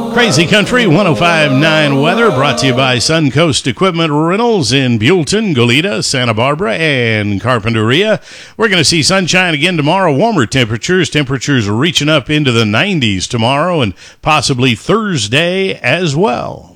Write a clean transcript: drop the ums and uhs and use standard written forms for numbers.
Crazy Country 105.9 weather brought to you by Suncoast Equipment Rentals in Buellton, Goleta, Santa Barbara, and Carpinteria. We're going to see sunshine again tomorrow, warmer temperatures. Temperatures reaching up into the 90s tomorrow and possibly Thursday as well.